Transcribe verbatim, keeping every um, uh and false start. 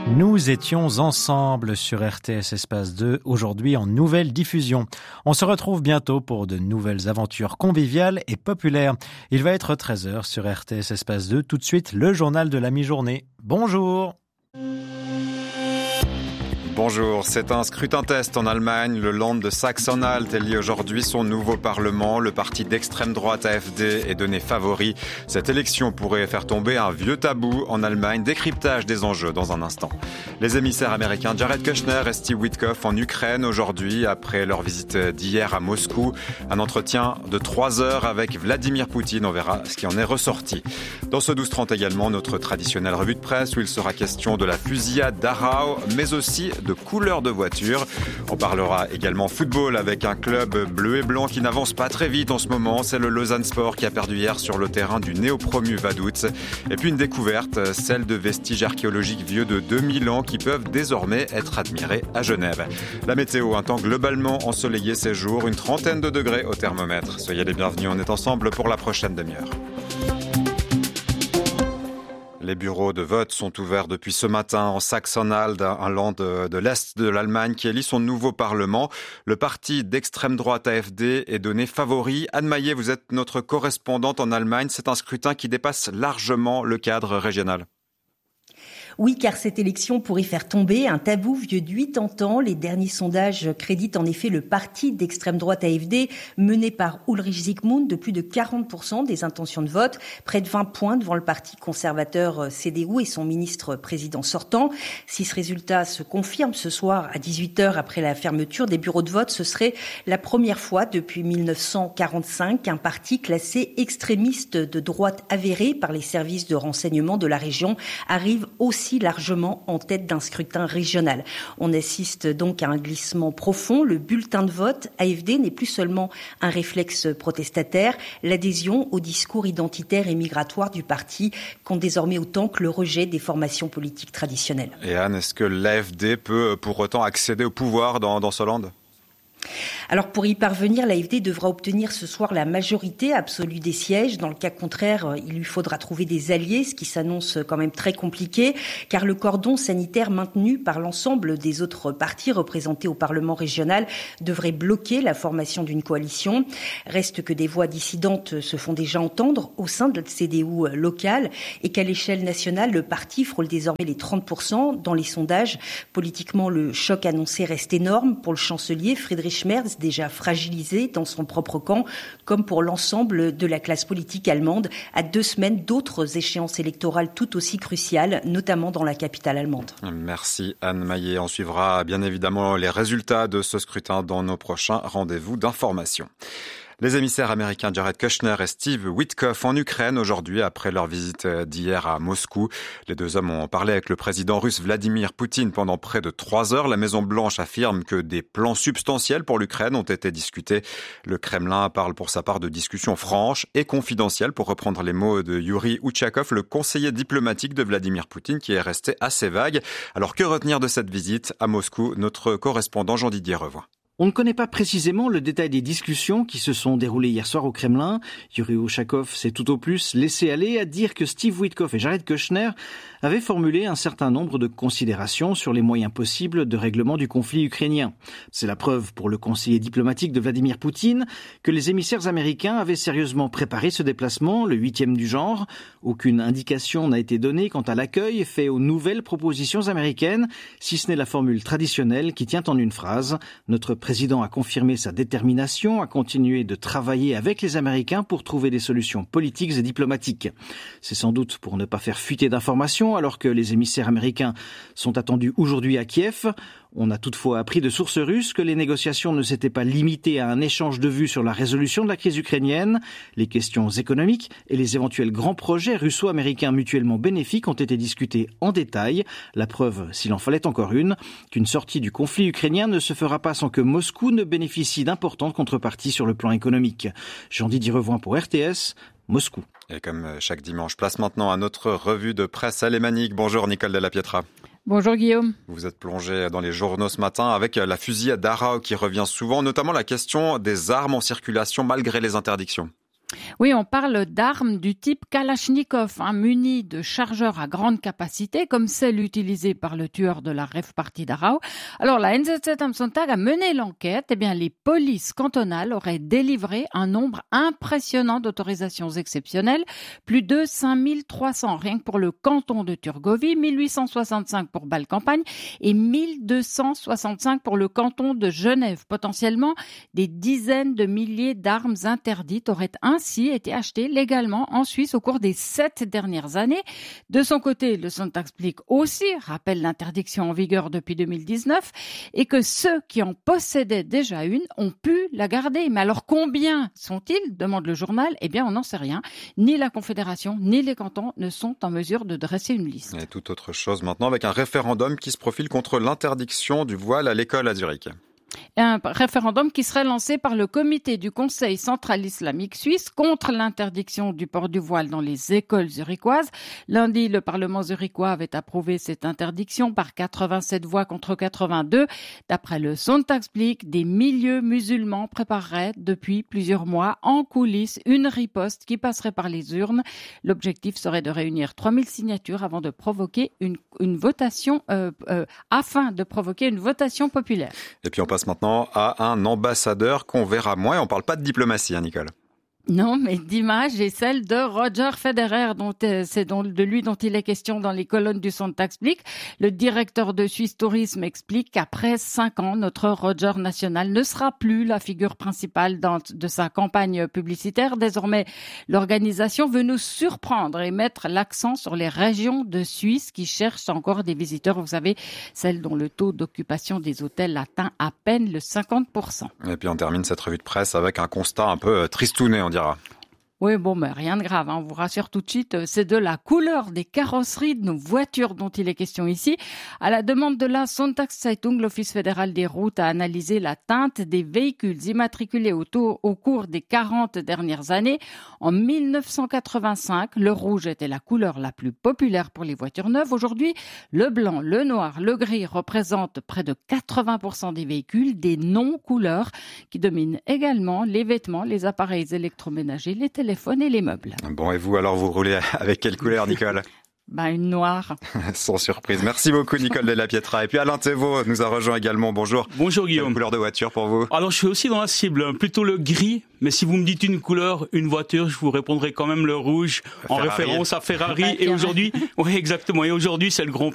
Nous étions ensemble sur R T S Espace deux, aujourd'hui en nouvelle diffusion. On se retrouve bientôt pour de nouvelles aventures conviviales et populaires. Il va être treize heures sur R T S Espace deux. Tout de suite, le journal de la mi-journée. Bonjour. Bonjour, c'est un scrutin-test en Allemagne. Le Land de Sachsen-Anhalt élit aujourd'hui son nouveau parlement. Le parti d'extrême droite A F D est donné favori. Cette élection pourrait faire tomber un vieux tabou en Allemagne. Décryptage des enjeux dans un instant. Les émissaires américains Jared Kushner et Steve Witkoff en Ukraine aujourd'hui, après leur visite d'hier à Moscou. Un entretien de trois heures avec Vladimir Poutine. On verra ce qui en est ressorti. Dans ce douze trente également, notre traditionnelle revue de presse où il sera question de la fusillade d'Arau, mais aussi de couleurs de voiture. On parlera également football avec un club bleu et blanc qui n'avance pas très vite en ce moment. C'est le Lausanne Sport qui a perdu hier sur le terrain du néo-promu Vaduz. Et puis une découverte, celle de vestiges archéologiques vieux de deux mille ans qui peuvent désormais être admirés à Genève. La météo, un temps globalement ensoleillé ces jours, une trentaine de degrés au thermomètre. Soyez les bienvenus, on est ensemble pour la prochaine demi-heure. Les bureaux de vote sont ouverts depuis ce matin en Sachsen-Anhalt, un land de, de l'Est de l'Allemagne qui élit son nouveau parlement. Le parti d'extrême droite A F D est donné favori. Anne Maillet, vous êtes notre correspondante en Allemagne. C'est un scrutin qui dépasse largement le cadre régional. Oui, car cette élection pourrait faire tomber un tabou vieux de quatre-vingt-dix ans. Les derniers sondages créditent en effet le parti d'extrême droite A F D, mené par Ulrich Zygmunt, de plus de quarante pour cent des intentions de vote, près de vingt points devant le parti conservateur C D U et son ministre-président sortant. Si ce résultat se confirme ce soir à dix-huit heures après la fermeture des bureaux de vote, ce serait la première fois depuis mille neuf cent quarante-cinq qu'un parti classé extrémiste de droite avéré par les services de renseignement de la région arrive aussi largement en tête d'un scrutin régional. On assiste donc à un glissement profond. Le bulletin de vote A F D n'est plus seulement un réflexe protestataire. L'adhésion au discours identitaire et migratoire du parti compte désormais autant que le rejet des formations politiques traditionnelles. Et Anne, est-ce que l'A F D peut pour autant accéder au pouvoir dans, dans ce land ? Alors pour y parvenir, l'A F D devra obtenir ce soir la majorité absolue des sièges. Dans le cas contraire, il lui faudra trouver des alliés, ce qui s'annonce quand même très compliqué, car le cordon sanitaire maintenu par l'ensemble des autres partis représentés au Parlement régional devrait bloquer la formation d'une coalition. Reste que des voix dissidentes se font déjà entendre au sein de la C D U locale et qu'à l'échelle nationale, le parti frôle désormais les trente pour cent dans les sondages. Politiquement, le choc annoncé reste énorme pour le chancelier Friedrich Merz, déjà fragilisé dans son propre camp, comme pour l'ensemble de la classe politique allemande, à deux semaines d'autres échéances électorales tout aussi cruciales, notamment dans la capitale allemande. Merci Anne Maillet. On suivra bien évidemment les résultats de ce scrutin dans nos prochains rendez-vous d'information. Les émissaires américains Jared Kushner et Steve Witkoff en Ukraine aujourd'hui après leur visite d'hier à Moscou. Les deux hommes ont parlé avec le président russe Vladimir Poutine pendant près de trois heures. La Maison-Blanche affirme que des plans substantiels pour l'Ukraine ont été discutés. Le Kremlin parle pour sa part de discussions franches et confidentielles, pour reprendre les mots de Yuri Uchakov, le conseiller diplomatique de Vladimir Poutine, qui est resté assez vague. Alors que retenir de cette visite à Moscou ? Notre correspondant Jean-Didier Revoin. On ne connaît pas précisément le détail des discussions qui se sont déroulées hier soir au Kremlin. Yuri Ushakov s'est tout au plus laissé aller à dire que Steve Witkoff et Jared Kushner avaient formulé un certain nombre de considérations sur les moyens possibles de règlement du conflit ukrainien. C'est la preuve pour le conseiller diplomatique de Vladimir Poutine que les émissaires américains avaient sérieusement préparé ce déplacement, le huitième du genre. Aucune indication n'a été donnée quant à l'accueil fait aux nouvelles propositions américaines, si ce n'est la formule traditionnelle qui tient en une phrase. Notre Le président a confirmé sa détermination à continuer de travailler avec les Américains pour trouver des solutions politiques et diplomatiques. C'est sans doute pour ne pas faire fuiter d'informations alors que les émissaires américains sont attendus aujourd'hui à Kiev. On a toutefois appris de sources russes que les négociations ne s'étaient pas limitées à un échange de vues sur la résolution de la crise ukrainienne. Les questions économiques et les éventuels grands projets russo-américains mutuellement bénéfiques ont été discutés en détail. La preuve, s'il en fallait encore une, qu'une sortie du conflit ukrainien ne se fera pas sans que Moscou ne bénéficie d'importantes contreparties sur le plan économique. Jean-Didier Revoin pour R T S, Moscou. Et comme chaque dimanche, place maintenant à notre revue de presse alémanique. Bonjour Nicole Della Pietra. Bonjour Guillaume. Vous êtes plongé dans les journaux ce matin avec la fusillade d'Arau qui revient souvent, notamment la question des armes en circulation malgré les interdictions. Oui, on parle d'armes du type Kalachnikov, hein, munies de chargeurs à grande capacité, comme celle utilisée par le tueur de la rave party d'Arau. Alors, la N Z Z am Sonntag a mené l'enquête. Eh bien, les polices cantonales auraient délivré un nombre impressionnant d'autorisations exceptionnelles, plus de cinq mille trois cents, rien que pour le canton de Turgovie, mille huit cent soixante-cinq pour Bâle-Campagne et mille deux cent soixante-cinq pour le canton de Genève. Potentiellement, des dizaines de milliers d'armes interdites auraient ainsi été achetées légalement en Suisse au cours des sept dernières années. De son côté, le Sonntagsblick aussi rappelle l'interdiction en vigueur depuis deux mille dix-neuf et que ceux qui en possédaient déjà une ont pu la garder. Mais alors combien sont-ils, demande le journal. Eh bien, on n'en sait rien. Ni la Confédération, ni les cantons ne sont en mesure de dresser une liste. Et toute autre chose maintenant avec un référendum qui se profile contre l'interdiction du voile à l'école à Zurich. Un référendum qui serait lancé par le comité du Conseil central islamique suisse contre l'interdiction du port du voile dans les écoles zurichoises. Lundi, le Parlement zurichois avait approuvé cette interdiction par quatre-vingt-sept voix contre quatre-vingt-deux. D'après le Sonntagsblick, des milieux musulmans prépareraient depuis plusieurs mois en coulisses une riposte qui passerait par les urnes. L'objectif serait de réunir trois mille signatures avant de provoquer une, une votation, euh, euh, afin de provoquer une votation populaire. Et puis on passe maintenant à un ambassadeur qu'on verra moins. Et on ne parle pas de diplomatie, hein, Nicole. Non, mais d'image est celle de Roger Federer, dont euh, c'est dont, de lui dont il est question dans les colonnes du Sonntagsblick. Le directeur de Suisse Tourisme explique qu'après cinq ans, notre Roger national ne sera plus la figure principale dans, de sa campagne publicitaire. Désormais, l'organisation veut nous surprendre et mettre l'accent sur les régions de Suisse qui cherchent encore des visiteurs. Vous savez, celles dont le taux d'occupation des hôtels atteint à peine le cinquante pour cent. Et puis on termine cette revue de presse avec un constat un peu tristouné, on dirait. Oui, bon, mais rien de grave, hein, on vous rassure tout de suite, c'est de la couleur des carrosseries de nos voitures dont il est question ici. À la demande de la Sonntagszeitung, l'Office fédéral des routes a analysé la teinte des véhicules immatriculés au, tour, au cours des quarante dernières années. En mille neuf cent quatre-vingt-cinq, le rouge était la couleur la plus populaire pour les voitures neuves. Aujourd'hui, le blanc, le noir, le gris représentent près de quatre-vingts pour cent des véhicules, des non-couleurs qui dominent également les vêtements, les appareils électroménagers, les téléphones. Téléphones et les meubles. Bon, et vous, alors, vous roulez avec quelle couleur, Nicole ? Ben, une noire. Sans surprise. Merci beaucoup, Nicole de la Pietra. Et puis Alain Thévault nous a rejoint également. Bonjour. Bonjour, Guillaume. Quelle couleur de voiture pour vous ? Alors, je suis aussi dans la cible, plutôt le gris. Mais si vous me dites une couleur, une voiture, je vous répondrai quand même le rouge, en Ferrari. référence à Ferrari. Et aujourd'hui, oui, exactement. Et aujourd'hui, c'est le Grand